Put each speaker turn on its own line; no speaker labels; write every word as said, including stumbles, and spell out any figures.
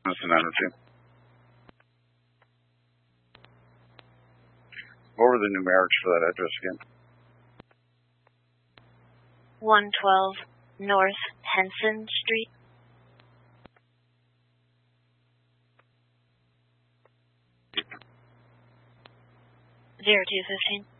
That's a nine oh two. What were the numerics for that address again?
one twelve North Henson Street. zero two fifteen.